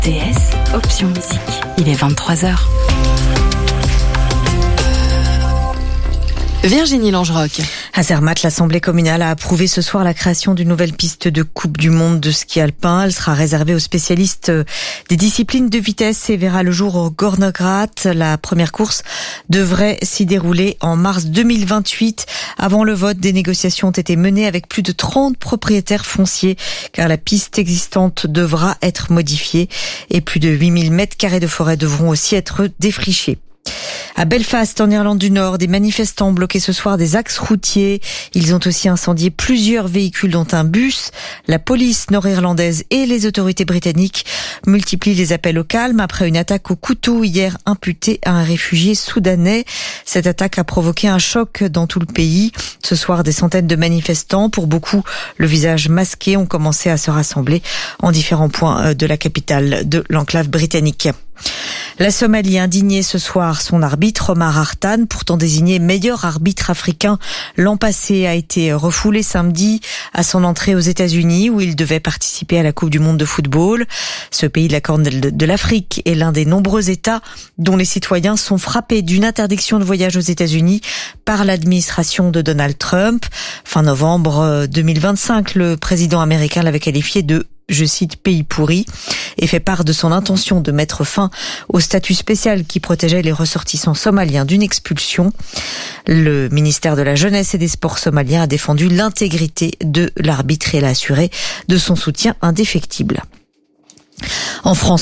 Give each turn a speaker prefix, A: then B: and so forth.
A: DS, option musique. Il est 23h. Virginie Langerock.
B: À Zermatt, l'Assemblée communale a approuvé ce soir la création d'une nouvelle piste de Coupe du Monde de ski alpin. Elle sera réservée aux spécialistes des disciplines de vitesse et verra le jour au Gornergrat. La première course devrait s'y dérouler en mars 2028. Avant le vote, des négociations ont été menées avec plus de 30 propriétaires fonciers car la piste existante devra être modifiée et plus de 8000 mètres carrés de forêt devront aussi être défrichés. À Belfast, en Irlande du Nord, des manifestants ont bloqué ce soir des axes routiers. Ils ont aussi incendié plusieurs véhicules dont un bus. La police nord-irlandaise et les autorités britanniques multiplient les appels au calme après une attaque au couteau hier imputée à un réfugié soudanais. Cette attaque a provoqué un choc dans tout le pays. Ce soir, des centaines de manifestants, pour beaucoup le visage masqué, ont commencé à se rassembler en différents points de la capitale de l'enclave britannique. La Somalie indignée ce soir, son arbitre Omar Hartan, pourtant désigné meilleur arbitre africain l'an passé, a été refoulé samedi à son entrée aux États-Unis où il devait participer à la Coupe du Monde de football. Ce pays de la Corne de l'Afrique est l'un des nombreux États dont les citoyens sont frappés d'une interdiction de voyage aux États-Unis par l'administration de Donald Trump. Fin novembre 2025, le président américain l'avait qualifié de, je cite, pays pourri, et fait part de son intention de mettre fin au statut spécial qui protégeait les ressortissants somaliens d'une expulsion. Le ministère de la Jeunesse et des Sports somalien a défendu l'intégrité de l'arbitre et l'a assuré de son soutien indéfectible. En France,